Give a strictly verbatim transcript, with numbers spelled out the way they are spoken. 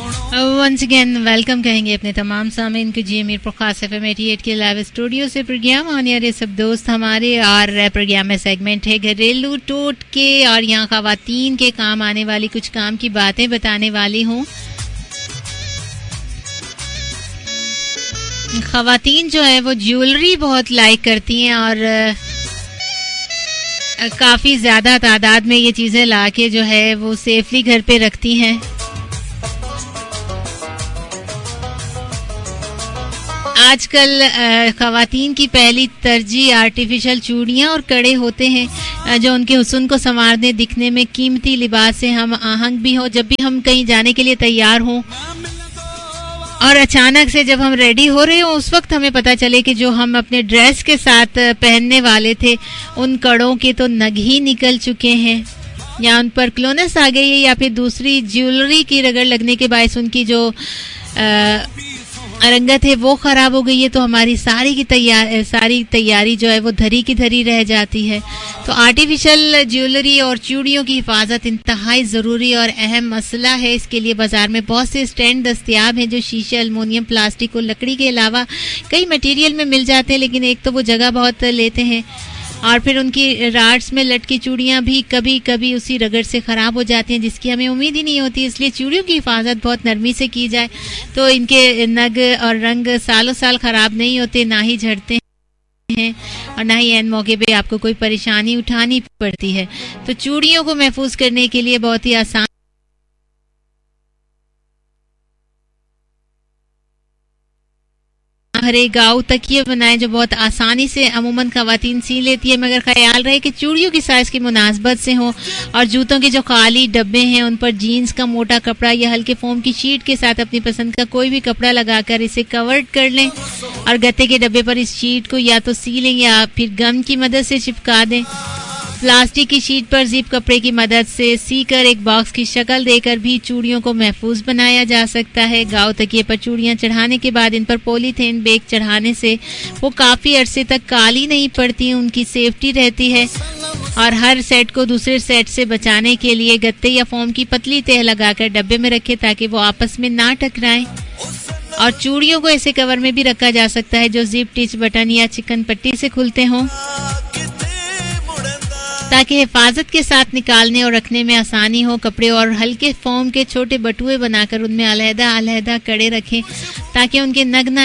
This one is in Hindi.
वंस अगेन वेलकम कहेंगे अपने तमाम सामीन को जी अमीर प्रकाश एफ एम एटी एट के लाइव स्टूडियो से। प्रोग्राम ऑन एयर सब दोस्त हमारे और प्रोग्राम में सेगमेंट है घरेलू टोट के, और यहाँ खवातीन के काम आने वाली कुछ काम की बातें बताने वाली हूँ। खवातीन जो है वो ज्वेलरी बहुत लाइक करती हैं और काफ़ी ज़्यादा तादाद में ये चीज़ें लाके जो है वो सेफली घर पे रखती हैं। आजकल खवातीन की पहली तरजीह आर्टिफिशियल चूड़ियाँ और कड़े होते हैं जो उनके हुस्न को संवारने, दिखने में कीमती लिबास से हम आहंग भी हों। जब भी हम कहीं जाने के लिए तैयार हों और अचानक से जब हम रेडी हो रहे हो उस वक्त हमें पता चले कि जो हम अपने ड्रेस के साथ पहनने वाले थे उन कड़ों के तो नग ही निकल चुके हैं, या उन पर क्लोनस आ गई है, या फिर दूसरी ज्वेलरी की रगड़ लगने के बायस उनकी जो आ, रंगत है वो खराब हो गई है। तो हमारी सारी की तैयार सारी तैयारी जो है वो धरी की धरी रह जाती है। तो आर्टिफिशियल ज्वेलरी और चूड़ियों की हिफाजत इंतहाई ज़रूरी और अहम मसला है। इसके लिए बाजार में बहुत से स्टैंड दस्तयाब हैं जो शीशे, अल्मोनियम, प्लास्टिक और लकड़ी के अलावा कई मटेरियल में मिल जाते हैं, लेकिन एक तो वो जगह बहुत लेते हैं और फिर उनकी राड्स में लटकी चूड़ियाँ भी कभी कभी उसी रगड़ से ख़राब हो जाती हैं जिसकी हमें उम्मीद ही नहीं होती। इसलिए चूड़ियों की हिफाजत बहुत नरमी से की जाए तो इनके नग और रंग सालों साल ख़राब नहीं होते, ना ही झड़ते हैं और ना ही एन मौके पे आपको कोई परेशानी उठानी पड़ती है। तो चूड़ियों को महफूज करने के लिए बहुत ही आसान हरे गाँव तकिए बनाए जो बहुत आसानी से अमूमन खवातीन सी लेती है, मगर ख्याल रहे कि चूड़ियों की साइज की मुनासबत से हो। और जूतों के जो खाली डब्बे हैं उन पर जीन्स का मोटा कपड़ा या हल्के फोम की शीट के साथ अपनी पसंद का कोई भी कपड़ा लगाकर इसे कवर्ड कर लें और गत्ते के डब्बे पर इस शीट को या तो सी लें या फिर गम की मदद से चिपका दें। प्लास्टिक की शीट पर जिप कपड़े की मदद से सी कर एक बॉक्स की शक्ल देकर भी चूड़ियों को महफूज बनाया जा सकता है। गाँव तकिए पर चूड़ियाँ चढ़ाने के बाद इन पर पॉलीथीन बैग चढ़ाने से वो काफ़ी अरसे तक काली नहीं पड़ती, उनकी सेफ्टी रहती है। और हर सेट को दूसरे सेट से बचाने के लिए गत्ते या फोम की पतली तह लगाकर डब्बे में रखें ताकि वो आपस में ना टकराएं। और चूड़ियों को ऐसे कवर में भी रखा जा सकता है जो जिप, टिच, बटन या चिकन पट्टी से खुलते हों ताकि हिफाजत के साथ निकालने और रखने में आसानी हो। कपड़े और हल्के फोम के छोटे बटुए बनाकर उनमें अलहदा अलहदा कड़े रखें ताकि उनके नग ना